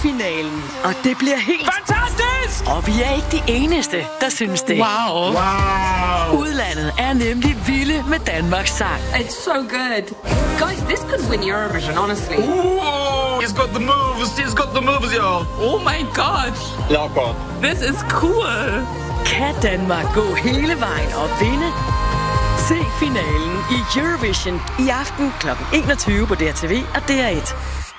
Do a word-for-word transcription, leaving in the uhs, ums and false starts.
finalen, og det bliver helt fantastisk! Og vi er ikke de eneste, der synes det. Wow. Wow. Udlandet er nemlig vilde med Danmarks sang. It's so good. Guys, this could win Eurovision, honestly. Ooh, he's got the moves. He's got the moves, y'all. Oh my god. Lock on. This is cool. Kan Danmark gå hele vejen og vinde? Se finalen i Eurovision i aften klokken enogtyve på D R T V og D R et.